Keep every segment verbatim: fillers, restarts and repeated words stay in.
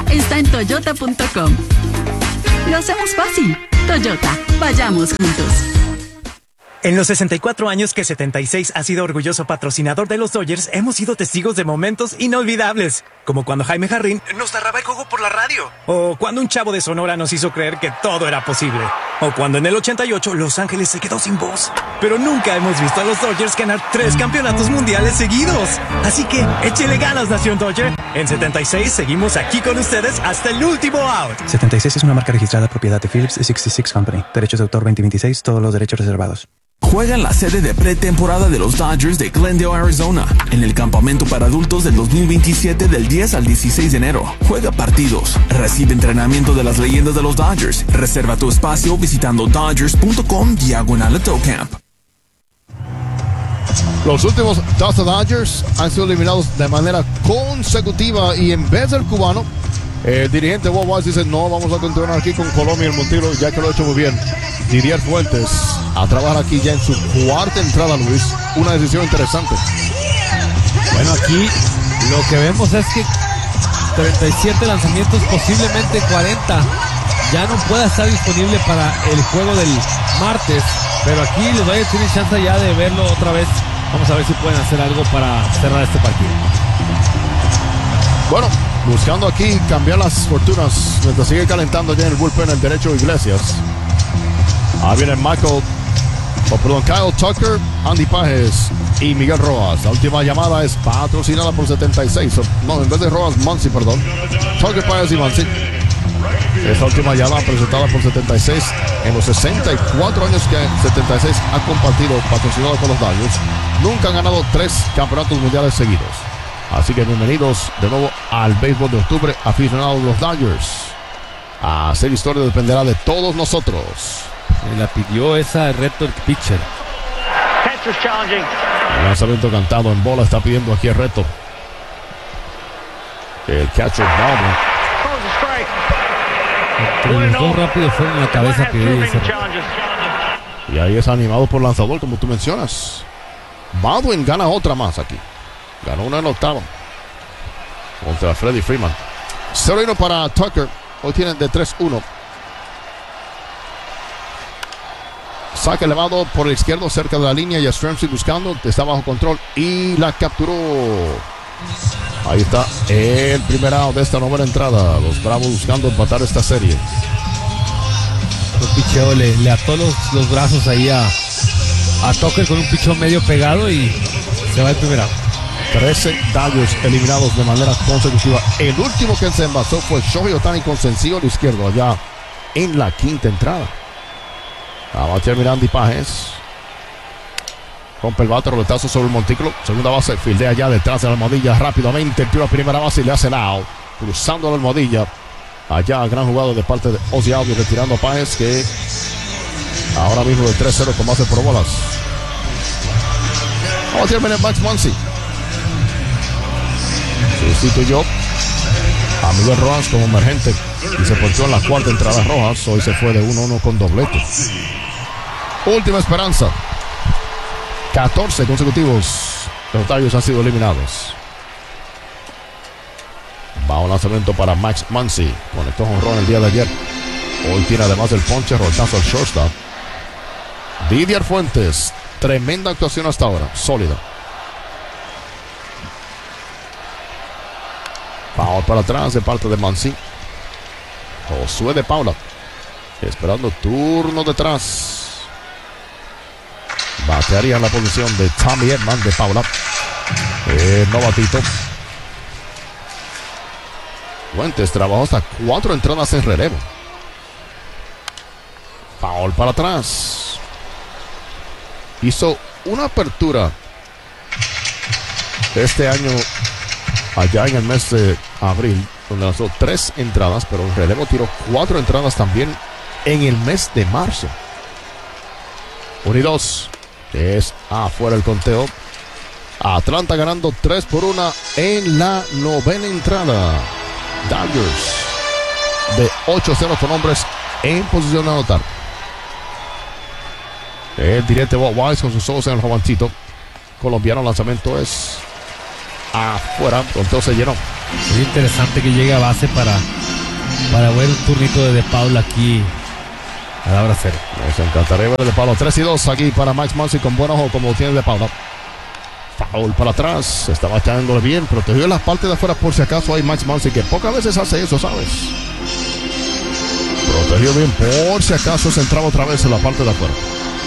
está en toyota punto com. Lo hacemos fácil. Toyota, vayamos juntos. En los sesenta y cuatro años que setenta y seis ha sido orgulloso patrocinador de los Dodgers, hemos sido testigos de momentos inolvidables. Como cuando Jaime Jarrín nos narraba el juego por la radio. O cuando un chavo de Sonora nos hizo creer que todo era posible. O cuando en el ochenta y ocho Los Ángeles se quedó sin voz. Pero nunca hemos visto a los Dodgers ganar tres campeonatos mundiales seguidos. Así que échele ganas, Nación Dodger. En setenta y seis seguimos aquí con ustedes hasta el último out. setenta y seis es una marca registrada propiedad de Phillips sesenta y seis Company. Derechos de autor veinte veintiséis, todos los derechos reservados. Juega en la sede de pretemporada de los Dodgers de Glendale, Arizona, en el campamento para adultos del dos mil veintisiete del diez al dieciséis de enero. Juega partidos, recibe entrenamiento de las leyendas de los Dodgers. Reserva tu espacio visitando dodgers punto com diagonal a Tocamp. Los últimos dos Dodgers han sido eliminados de manera consecutiva y en vez del cubano, el dirigente Bob Wise dice: no, vamos a continuar aquí con Colombia y el Montero, ya que lo ha hecho muy bien. Didier Fuentes a trabajar aquí ya en su cuarta entrada, Luis. Una decisión interesante. Bueno, aquí lo que vemos es que treinta y siete lanzamientos, posiblemente cuarenta, ya no pueda estar disponible para el juego del martes. Pero aquí los Dodgers tienen chance ya de verlo otra vez. Vamos a ver si pueden hacer algo para cerrar este partido. Bueno, buscando aquí cambiar las fortunas mientras sigue calentando ya en el bullpen el derecho Iglesias. Ahí viene Michael, o perdón, Kyle Tucker, Andy Pajes y Miguel Rojas. La última llamada es patrocinada por setenta y seis. No, en vez de Rojas, Muncy, perdón. Tucker, Pajes y Muncy. Esta última llamada presentada por setenta y seis. En los sesenta y cuatro años que setenta y seis ha compartido patrocinado con los Dodgers, nunca han ganado tres campeonatos mundiales seguidos. Así que bienvenidos de nuevo al béisbol de octubre, aficionados de los Dodgers. A hacer historia dependerá de todos nosotros. La pidió esa reto el pitcher. El lanzamiento cantado en bola está pidiendo aquí el reto. El catcher Baldwin. Entre los dos rápidos fueron en la cabeza a pedir ese reto. Y ahí es animado por lanzador, como tú mencionas. Baldwin gana otra más aquí. Ganó una en la octava contra Freddie Freeman. cero uno para Tucker. Hoy tienen de tres uno. Saque elevado por el izquierdo cerca de la línea. Y Stremsy buscando. Está bajo control y la capturó. Ahí está el primer out de esta novena entrada. Los Bravos buscando empatar esta serie. El picheo le, le ató los, los brazos ahí a, a Tucker con un picheo medio pegado y se va el primer out. trece Dodgers eliminados de manera consecutiva. El último que se envasó fue Shohei Ohtani con sencillo al izquierdo allá en la quinta entrada. A batear Miranda y Pajes. Rompe el bate, roletazo sobre el montículo. Segunda base, fildea allá detrás de la almohadilla rápidamente. El tiro a primera base y le hace el out. Cruzando la almohadilla. Allá, gran jugado de parte de Ozzy Albies retirando a Pajes, que ahora mismo de tres cero con base por bolas. A batear Max Muncy. Sustituyó a Miguel Rojas como emergente y se ponchó en la cuarta entrada Rojas. Hoy se fue de uno uno con doblete. Última esperanza. catorce consecutivos. Los Dodgers han sido eliminados. Va un lanzamiento para Max Muncy. Conectó jonrón el día de ayer. Hoy tiene además el ponche, rotazo al shortstop. Didier Fuentes. Tremenda actuación hasta ahora. Sólida. Foul para atrás de parte de Muncy. Josué de Paula esperando turno detrás. Batearía en la posición de Tommy Edman de Paula. El novatito. Fuentes trabajó hasta cuatro entradas en relevo. Foul para atrás. Hizo una apertura este año allá en el mes de abril, donde lanzó tres entradas, pero en relevo tiró cuatro entradas también en el mes de marzo. uno y dos. Es afuera el conteo. Atlanta ganando tres por uno en la novena entrada. Dodgers de ocho cero con hombres en posición de anotar. El dirigente Bob Wise con sus ojos en el jovencito colombiano. Lanzamiento es afuera. El conteo se llenó. Es interesante que llegue a base para para ver un turnito de De Paula aquí a la hora cero. Nos encantaría ver De Paula. tres y dos aquí para Max Muncy con buen ojo como tiene De Paula. Foul para atrás, estaba echándole bien, protegió en las partes de afuera por si acaso hay Max Muncy, que pocas veces hace eso, ¿sabes? Protegió bien por si acaso se entraba otra vez en la parte de afuera.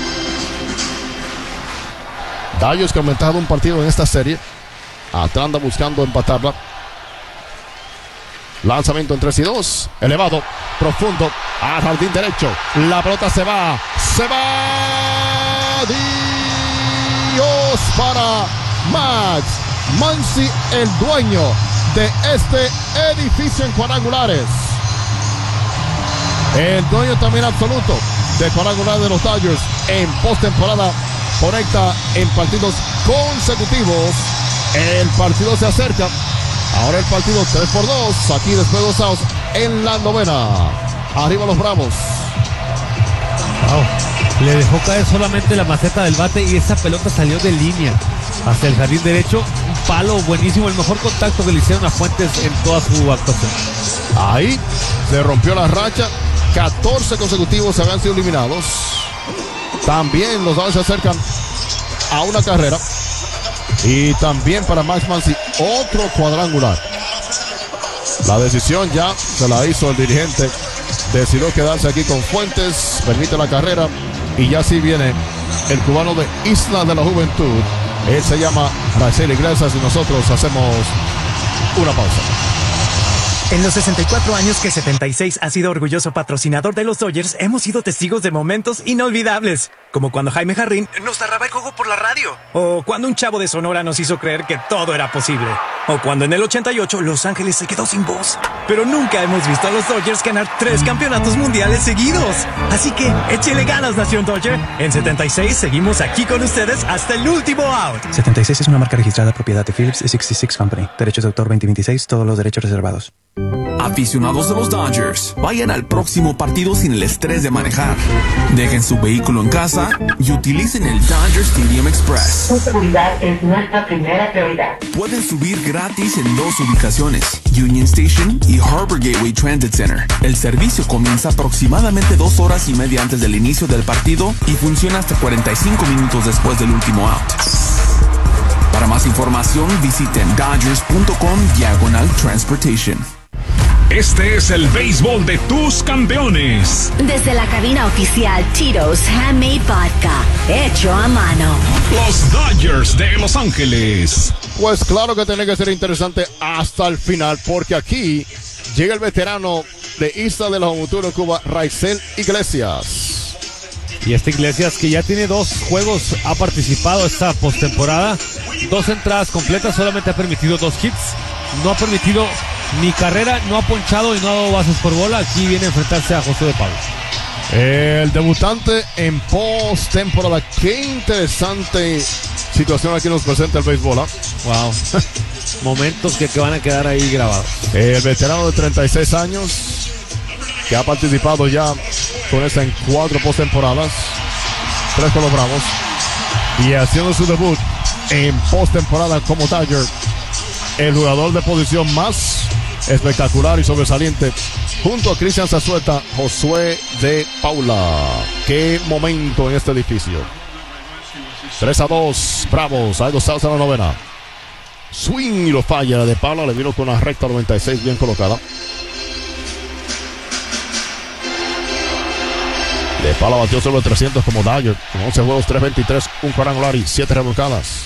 Dodgers que han aumentado un partido en esta serie. Atlanta buscando empatarla. Lanzamiento en tres y dos. Elevado, profundo, al jardín derecho. La pelota se va, se va. Dios para Max Muncy, el dueño de este edificio en cuadrangulares. El dueño también absoluto de cuadrangulares de los Dodgers en postemporada. Conecta en partidos consecutivos. El partido se acerca. Ahora el partido tres por dos. Aquí después de dos outs en la novena. Arriba los Bravos. Wow. Le dejó caer solamente la maceta del bate y esa pelota salió de línea hacia el jardín derecho. Un palo buenísimo. El mejor contacto que le hicieron a Fuentes en toda su actuación. Ahí se rompió la racha. catorce consecutivos habían sido eliminados. También los Dodgers se acercan a una carrera. Y también para Max Muncy otro cuadrangular. La decisión ya se la hizo el dirigente. Decidió quedarse aquí con Fuentes. Permite la carrera. Y ya sí viene el cubano de Isla de la Juventud. Él se llama Raisel Iglesias y nosotros hacemos una pausa. En los sesenta y cuatro años que setenta y seis ha sido orgulloso patrocinador de los Dodgers, hemos sido testigos de momentos inolvidables. Como cuando Jaime Jarrín nos narraba el juego por la radio. O cuando un chavo de Sonora nos hizo creer que todo era posible. O cuando en el ochenta y ocho Los Ángeles se quedó sin voz. Pero nunca hemos visto a los Dodgers ganar tres campeonatos mundiales seguidos. Así que échele ganas, Nación Dodger. En setenta y seis seguimos aquí con ustedes hasta el último out. setenta y seis es una marca registrada propiedad de Phillips sesenta y seis Company. Derechos de autor veinte veintiséis, todos los derechos reservados. Aficionados de los Dodgers, vayan al próximo partido sin el estrés de manejar. Dejen su vehículo en casa y utilicen el Dodger Stadium Express. Su seguridad es nuestra primera prioridad. Pueden subir gratis en dos ubicaciones, Union Station y Harbor Gateway Transit Center. El servicio comienza aproximadamente dos horas y media antes del inicio del partido y funciona hasta cuarenta y cinco minutos después del último out. Para más información, visiten dodgers.com diagonal transportation. Este es el béisbol de tus campeones. Desde la cabina oficial Tito's Handmade Vodka, hecho a mano. Los Dodgers de Los Ángeles. Pues claro que tiene que ser interesante hasta el final, porque aquí llega el veterano de Isla de la Juventud de Cuba, Raisel Iglesias. Y este Iglesias que ya tiene dos juegos, ha participado esta postemporada, dos entradas completas, solamente ha permitido dos hits, no ha permitido ni carrera, no ha ponchado y no ha dado bases por bola. Aquí viene a enfrentarse a José de Pablo. El debutante en postemporada. Qué interesante situación aquí nos presenta el béisbol. ¿eh? Wow. Momentos que, que van a quedar ahí grabados. El veterano de treinta y seis años que ha participado ya con esta en cuatro postemporadas, tres con los Bravos, y haciendo su debut en postemporada como Dodger, el jugador de posición más espectacular y sobresaliente, junto a Cristian Zazueta, Josué de Paula. Qué momento en este edificio. tres a dos, Bravos, hay dos outs en la novena. Swing y lo falla de Paula, le vino con una recta noventa y seis bien colocada. De Paula batió sobre trescientos como Dodger, con once juegos, tres veintitrés, un cuadrangular y siete remolcadas.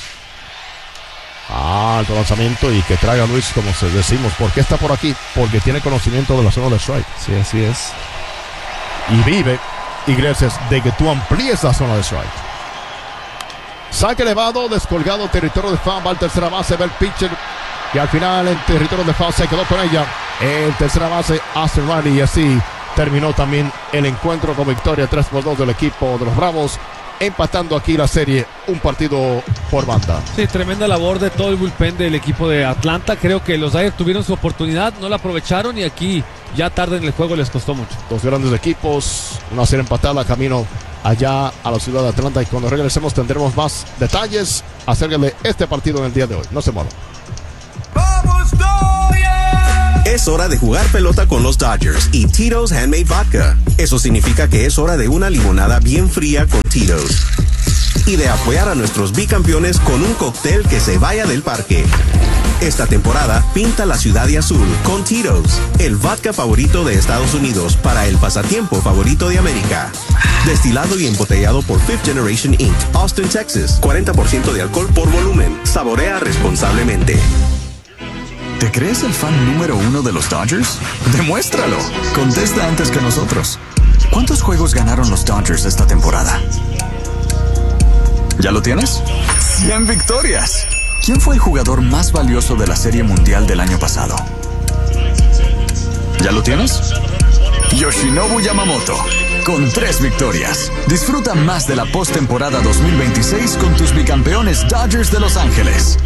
Alto lanzamiento y que traiga a Luis, como se decimos. ¿Por qué está por aquí? Porque tiene conocimiento de la zona de strike. Sí, así es. Y vive Iglesias de que tú amplíes la zona de strike. Saque elevado, descolgado, territorio de foul, va al tercera base, ve el pitcher y al final en territorio de foul se quedó con ella. El tercera base, Austin Riley, y así terminó también el encuentro con victoria tres por dos del equipo de los Bravos, empatando aquí la serie, un partido por banda. Sí, tremenda labor de todo el bullpen del equipo de Atlanta. Creo que los Dodgers tuvieron su oportunidad, no la aprovecharon y aquí ya tarde en el juego les costó mucho. Dos grandes equipos, una serie empatada, camino allá a la ciudad de Atlanta, y cuando regresemos tendremos más detalles acerca de este partido en el día de hoy. No se muevan. ¡Vamos, Dodgers! Es hora de jugar pelota con los Dodgers y Tito's Handmade Vodka. Eso significa que es hora de una limonada bien fría con Tito's. Y de apoyar a nuestros bicampeones con un cóctel que se vaya del parque. Esta temporada, pinta la ciudad de azul con Tito's, el vodka favorito de Estados Unidos para el pasatiempo favorito de América. Destilado y embotellado por Fifth Generation incorporated, Austin, Texas. cuarenta por ciento de alcohol por volumen. Saborea responsablemente. ¿Te crees el fan número uno de los Dodgers? ¡Demuéstralo! Contesta antes que nosotros. ¿Cuántos juegos ganaron los Dodgers esta temporada? ¿Ya lo tienes? ¡cien victorias! ¿Quién fue el jugador más valioso de la Serie Mundial del año pasado? ¿Ya lo tienes? Yoshinobu Yamamoto, con tres victorias. Disfruta más de la postemporada dos mil veintiséis con tus bicampeones Dodgers de Los Ángeles.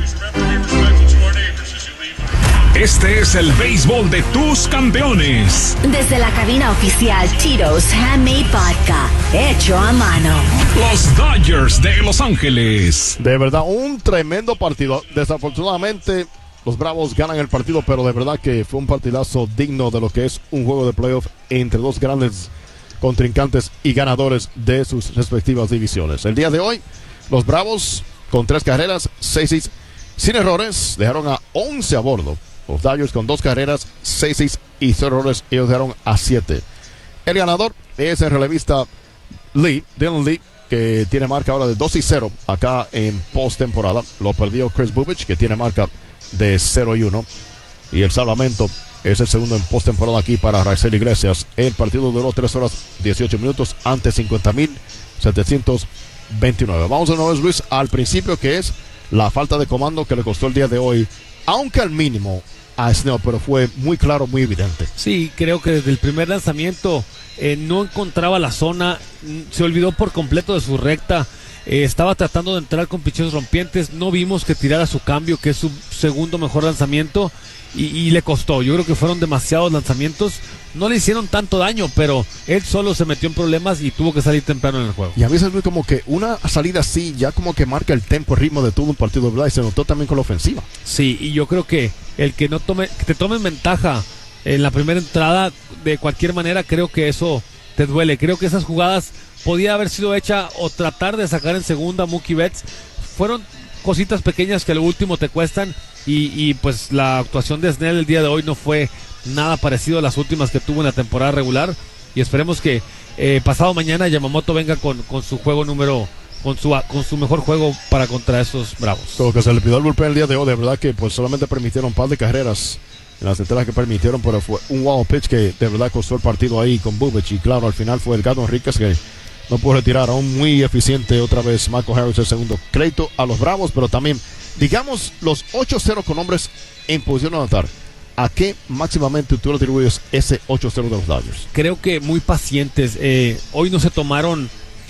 Este es el béisbol de tus campeones. Desde la cabina oficial Tito's Handmade Vodka, hecho a mano. Los Dodgers de Los Ángeles. De verdad, un tremendo partido. Desafortunadamente, los Bravos ganan el partido, pero de verdad que fue un partidazo digno de lo que es un juego de playoff entre dos grandes contrincantes y ganadores de sus respectivas divisiones. El día de hoy, los Bravos con tres carreras, seis seis, sin errores, dejaron a once a bordo. Los Dodgers con dos carreras, seis seis y cero errores, ellos dejaron a siete. El ganador es el relevista Lee, Dylan Lee, que tiene marca ahora de dos y cero acá en postemporada. Lo perdió Chris Bubich, que tiene marca de cero y uno. Y el salvamento es el segundo en postemporada aquí para Raisel Iglesias. El partido duró tres horas dieciocho minutos ante cincuenta mil setecientos veintinueve. Vamos de nuevo, Luis, al principio, que es la falta de comando que le costó el día de hoy, aunque al mínimo, a Snell, pero fue muy claro, muy evidente. Sí, creo que desde el primer lanzamiento eh, no encontraba la zona, se olvidó por completo de su recta, eh, estaba tratando de entrar con picheos rompientes, no vimos que tirara su cambio, que es su segundo mejor lanzamiento, y, y le costó. Yo creo que fueron demasiados lanzamientos, no le hicieron tanto daño, pero él solo se metió en problemas y tuvo que salir temprano en el juego. Y a veces muy como que una salida así ya como que marca el tempo, el ritmo de todo un partido, ¿verdad? Y se notó también con la ofensiva. Sí, y yo creo que el que no tome, que te tomen ventaja en la primera entrada de cualquier manera, creo que eso te duele. Creo que esas jugadas podía haber sido hecha o tratar de sacar en segunda Mookie Betts. Fueron cositas pequeñas que a lo último te cuestan, y, y pues la actuación de Snell el día de hoy no fue nada parecido a las últimas que tuvo en la temporada regular, y esperemos que eh, pasado mañana Yamamoto venga con, con su juego número con su con su mejor juego para contra esos Bravos. Lo que se le pidió al bullpen el día de hoy, de verdad que pues solamente permitieron un par de carreras en las entradas que permitieron, pero fue un wow pitch que de verdad costó el partido ahí con Bubich, y claro, al final fue el Gato Enríquez que no pudo retirar. Aún muy eficiente otra vez Michael Harris el segundo. Crédito a los Bravos, pero también digamos los ocho cero con hombres en posición de anotar. ¿A qué máximamente tú le atribuyes ese ocho cero de los Dodgers? Creo que muy pacientes. Eh, hoy no se tomaron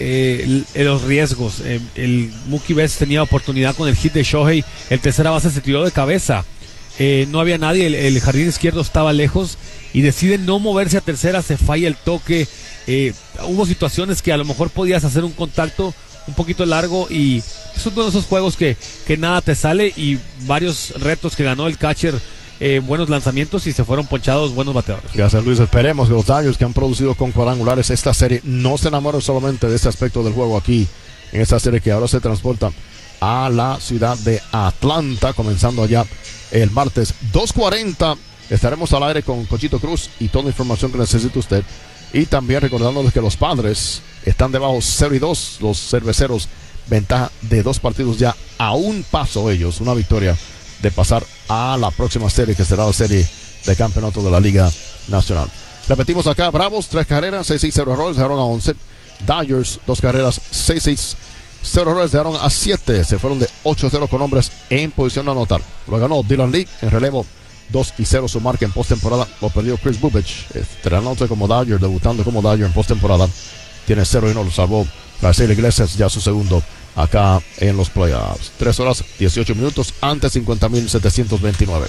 eh, el, los riesgos. Eh, el Mookie Betts tenía oportunidad con el hit de Shohei. El tercera base se tiró de cabeza. Eh, no había nadie. El, el jardín izquierdo estaba lejos y deciden no moverse a tercera. Se falla el toque. Eh, hubo situaciones que a lo mejor podías hacer un contacto un poquito largo, y es uno de esos juegos que, que nada te sale, y varios retos que ganó el catcher. Eh, buenos lanzamientos y se fueron ponchados buenos bateadores. Gracias, Luis. Esperemos que los Dodgers, que han producido con cuadrangulares esta serie, no se enamoren solamente de este aspecto del juego aquí en esta serie, que ahora se transporta a la ciudad de Atlanta, comenzando allá el martes dos cuarenta. Estaremos al aire con Cochito Cruz y toda la información que necesite usted, y también recordándoles que los Padres están debajo cero y dos, los Cerveceros ventaja de dos partidos ya, a un paso ellos, una victoria de pasar a la próxima serie, que será la serie de campeonato de la Liga Nacional. Repetimos acá: Bravos, tres carreras, seis seis, cero errores, dejaron a once. Dodgers, dos carreras, seis seis, cero errores, dejaron a siete. Se fueron de ocho cero con hombres en posición de anotar. Lo ganó Dylan Lee en relevo, dos y cero su marca en postemporada. Lo perdió Chris Bubich, estrenándose como Dodger, debutando como Dodger en postemporada. Tiene cero y uno, lo salvó Raisel Iglesias, ya su segundo acá en los playoffs. tres horas dieciocho minutos ante cincuenta mil setecientos veintinueve.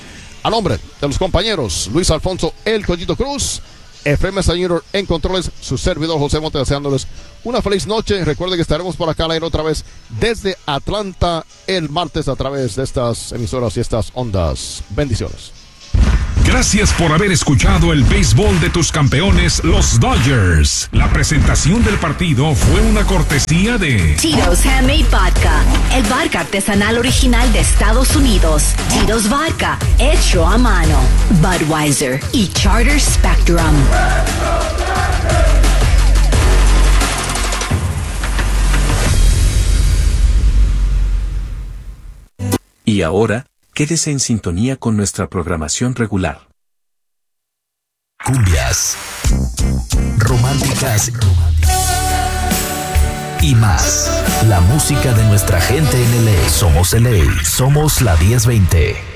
A nombre de los compañeros Luis Alfonso El Cochito Cruz, Efraín Mesa junior en controles, su servidor José Monte, deseándoles una feliz noche. Recuerden que estaremos por acá al aire otra vez desde Atlanta el martes a través de estas emisoras y estas ondas. Bendiciones. Gracias por haber escuchado el béisbol de tus campeones, los Dodgers. La presentación del partido fue una cortesía de Tito's Handmade Vodka, el vodka artesanal original de Estados Unidos. Tito's Vodka, hecho a mano. Budweiser y Charter Spectrum. Y ahora, quédese en sintonía con nuestra programación regular. Cumbias, románticas y más. La música de nuestra gente en L A. Somos L A. Somos la diez veinte.